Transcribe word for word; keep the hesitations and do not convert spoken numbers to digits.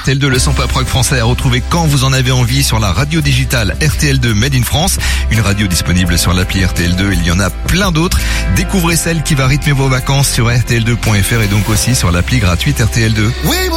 R T L deux, le son pop rock français à retrouver quand vous en avez envie sur la radio digitale R T L deux Made in France. Une radio disponible sur l'appli R T L deux. Il y en a plein d'autres. Découvrez celle qui va rythmer vos vacances sur R T L deux point F R et donc aussi sur l'appli gratuite R T L deux. Oui,